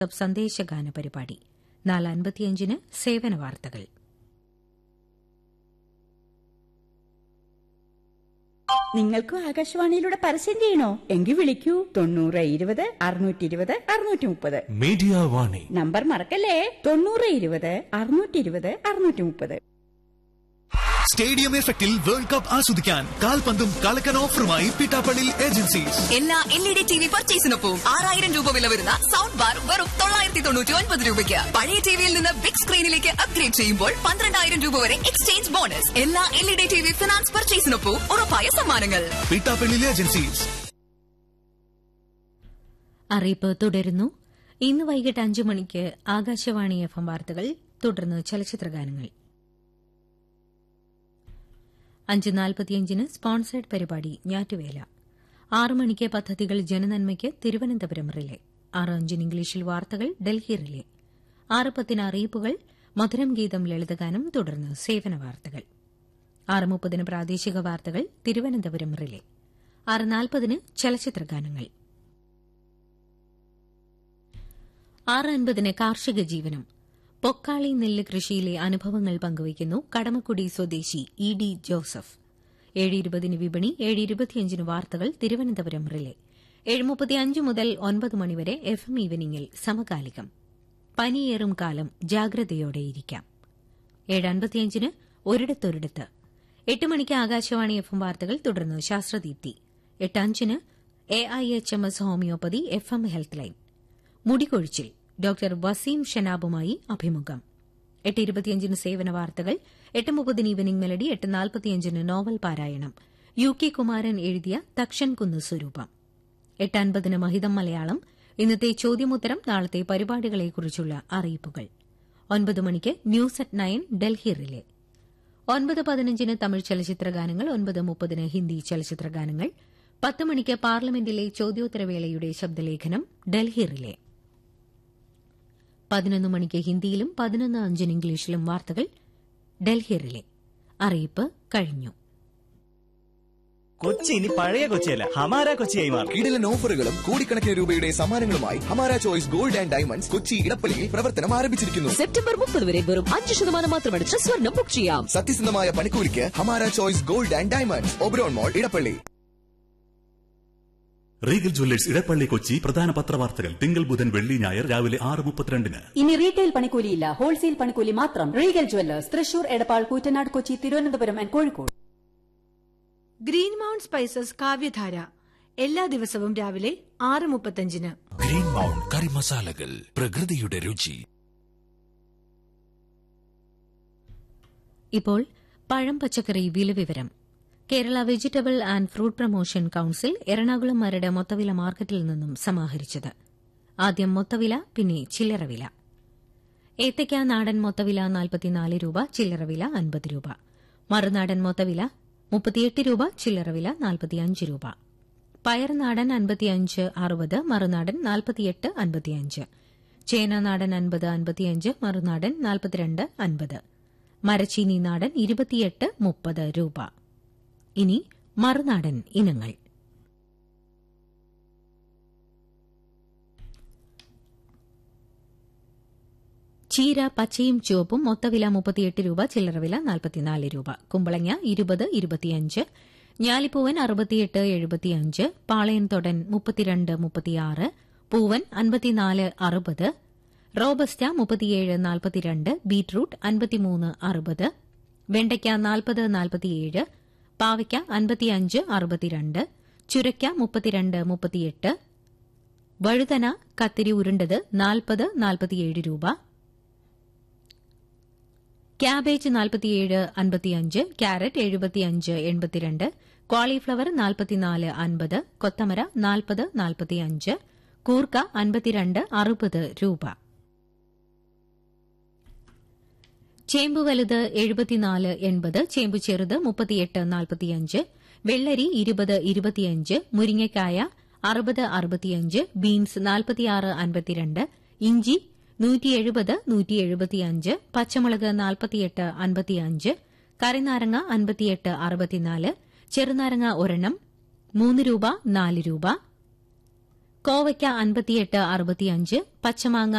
സന്ദേശഗാന പരിപാടി 4:55 സേവന വാർത്തകൾ. നിങ്ങൾക്കും ആകാശവാണിയിലൂടെ പരസ്യം ചെയ്യണോ? എങ്കിൽ വിളിക്കൂ 9020-620-630. മീഡിയ വാണി നമ്പർ മറക്കല്ലേ, 9020-620-630. സ്റ്റേഡിയം എഫക്റ്റിൽ വേൾഡ് കപ്പ് ആസ്വദിക്കാൻ കാൽപന്തും കളക്കൻ ഓഫറുമായി പിട്ടാപ്പള്ളി ഏജൻസീസ്. എല്ലാ LED TV പർച്ചേസിനൊപ്പം 6000 രൂപ വില വരുന്ന സൗണ്ട് ബാർ വെറും 999 രൂപയ്ക്ക്. പഴയ ടിവിയിൽ നിന്ന് ബിഗ് സ്ക്രീനിലേക്ക് അപ്ഗ്രേഡ് ചെയ്യുമ്പോൾ 12000 രൂപ വരെ എക്സ്ചേഞ്ച് ബോണസ്. എല്ലാ LED TV ഫിനാൻസ് പർച്ചേസിനൊപ്പം ഉറപ്പായ സമ്മാനങ്ങൾ. പിട്ടാപ്പള്ളി ഏജൻസീസ്. അറിയിപ്പ് തുടരുന്നു. ഇന്ന് വൈകിട്ട് 5 മണിക്ക് ആകാശവാണി FM വാർത്തകൾ, തുടർന്ന് ചലച്ചിത്രഗാനങ്ങൾ. 5:45 സ്പോൺസേഡ് പരിപാടി ഞാറ്റുവേല. 6 മണിക്ക് പദ്ധതികൾ ജനനന്മയ്ക്ക് തിരുവനന്തപുരം റിലേ. 6:05 ഇംഗ്ലീഷിൽ വാർത്തകൾ ഡൽഹി റിലേ. 6:10 അറിയിപ്പുകൾ, മധുരം ഗീതം ലളിതഗാനം, തുടർന്ന് സേവന വാർത്തകൾ. 6:30 പ്രാദേശിക വാർത്തകൾ തിരുവനന്തപുരം റിലേ. 6:40 ചലച്ചിത്രഗാനങ്ങൾ. 6:50 കാർഷിക ജീവനം. പൊക്കാളി നെല്ല് കൃഷിയിലെ അനുഭവങ്ങൾ പങ്കുവയ്ക്കുന്നു കടമക്കുടി സ്വദേശി ED ജോസഫ്. 7:20 വിപണി. 7:25 വാർത്തകൾ തിരുവനന്തപുരം റിലേ. 7:35 മുതൽ 9 മണിവരെ FM ഈവനിംഗിൽ സമകാലികം. പനിയേറും കാലം ജാഗ്രതയോടെയിരിക്കാം. 7:55 ഒരിടത്തൊരിടത്ത്. 8 മണിക്ക് ആകാശവാണി FM വാർത്തകൾ, തുടർന്ന് ശാസ്ത്രദീപ്തി. 8:05 AIHMS homeopathy FM health line. മുടികൊഴിച്ചിൽ doctor Waseem ഷനാബുമായി അഭിമുഖം. 8:25 സേവന വാർത്തകൾ. 8:30 ഈവനിംഗ് മെലഡി. 8:45 നോവൽ പാരായണം. UK കുമാരൻ എഴുതിയ തക്ഷൻ കുന്ന് സ്വരൂപം. 8:50 മഹിതം മലയാളം. ഇന്നത്തെ ചോദ്യമുത്തരം, നാളത്തെ പരിപാടികളെക്കുറിച്ചുള്ള അറിയിപ്പുകൾ. 9 മണിക്ക് news at 9 Delhi relay. 9:15 Tamil ചലച്ചിത്രഗാനങ്ങൾ. 9:30 ഹിന്ദി ചലച്ചിത്രഗാനങ്ങൾ. 10 മണിക്ക് പാർലമെന്റിലെ ചോദ്യോത്തരവേളയുടെ ശബ്ദലേഖനം ഡൽഹി റിലേ. 11 മണിക്ക് ഹിന്ദിയിലും 11:05 ഇംഗ്ലീഷിലും വാർത്തകൾ ഡൽഹി റിലേ. അറിയിപ്പ് കഴിഞ്ഞു. കൊച്ചി ഇനി പഴയ കൊച്ചിയല്ല, ഹമാര കൊച്ചിയായി മാറും. കിടിലൻ ഓഫറുകളും കോടിക്കണക്കിന് രൂപയുടെ സമ്മാനങ്ങളുമായി Hamara choice gold and diamonds Kochi ഇടപ്പള്ളിയിൽ പ്രവർത്തനം ആരംഭിച്ചിരിക്കുന്നു. സെപ്റ്റംബർ 30 വരെ വെറും 5% മാത്രമടിച്ച് സ്വർണ്ണം ബുക്ക് ചെയ്യാം. സത്യസന്ധമായ പണിക്കൂലിക്ക് Hamara choice gold and diamonds, Oberon mall, Edappally. Regal Jewellers Edappally Kochi. പ്രധാന പത്രവാർത്തകൾ തിങ്കൾ ബുധൻ വെള്ളി ഞായർ രാവിലെ 6:32. ഇനി റീറ്റെയിൽ പണിക്കൂലിയില്ല, ഹോൾസെയിൽ പണിക്കൂലി മാത്രം. Regal Jewellers Thrissur, Edappal, Koottanad, Kochi, Thiruvananthapuram and Kozhikode. Green mount spices കാവ്യധാര എല്ലാ ദിവസവും രാവിലെ 6:35. ഗ്രീൻ മൗണ്ട് കറി മസാലകൾ, പ്രകൃതിയുടെ രുചി. ഇപ്പോൾ പഴം പച്ചക്കറി വില വിവരം. Kerala vegetable and fruit promotion council Ernakulam Maradu മൊത്തവില മാർക്കറ്റിൽ നിന്നും സമാഹരിച്ചത്. ആദ്യം മൊത്തവില, പിന്നെ ചില്ലറവില. ഏത്തയ്ക്ക നാടൻ മൊത്തവില 44 രൂപ, ചില്ലറവില 50 രൂപ. മറുനാടൻ മൊത്തവില 38 രൂപ, ചില്ലറവില 45 രൂപ. പയർ നാടൻ 55-60, മറുനാടൻ 48-55. ചേന നാടൻ 50-55, മറുനാടൻ 42-50. മരച്ചീനി നാടൻ 28-30 രൂപ. ഇനി മറുനാടൻ ഇനങ്ങൾ. ചീര പച്ചയും ചുവപ്പും മൊത്തവില 38 രൂപ, ചില്ലറവില 44 രൂപ. കുമ്പളങ്ങ 20-25, ഞാലിപ്പൂവൻ 68-75, പാളയൻതൊടൻ 32-36, പൂവൻ 54-60, റോബസ്റ്റ 37-42, ബീറ്റ്റൂട്ട് 53-60, വെണ്ടയ്ക്ക 40-47, പാവയ്ക്ക 55-62, ചുരയ്ക്ക 32-38, വഴുതന കത്തിരി ഉരുണ്ടത് 40-47 രൂപ, ക്യാബേജ് 47-55, ക്യാരറ്റ് 75-82, കോളിഫ്ലവർ 44-50, കൊത്തമര 40-45, കൂർക്ക 52-60 രൂപ. ചേമ്പ് വലുത് 74-80, ചേമ്പ് ചെറുത് 38-45, വെള്ളരി 20-25, മുരിങ്ങക്കായ 60-65, ബീൻസ് 46-52, ഇഞ്ചി 170-175, പച്ചമുളക് 48-55, കറിനാരങ്ങ 58-64, ചെറുനാരങ്ങ ഒരെണ്ണം 3 രൂപ 4 രൂപ, കോവയ്ക്ക 58-65, പച്ചമാങ്ങ